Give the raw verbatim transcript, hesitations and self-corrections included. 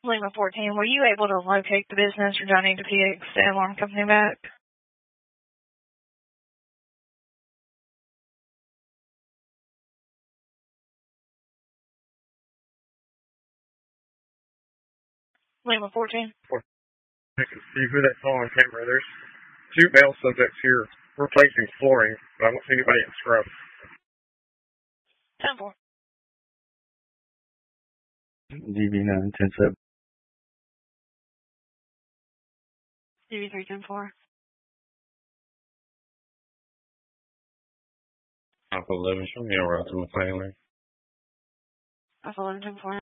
Lima fourteen, were you able to locate the business, or do I need to P X the alarm company back? Lima fourteen. I can see who that's on camera. There's two male subjects here replacing flooring, but I don't see anybody in scrubs. ten four. D B nine ten seven. D B three ten four. Alpha eleven, show me a route to McLean. Alpha eleven ten four.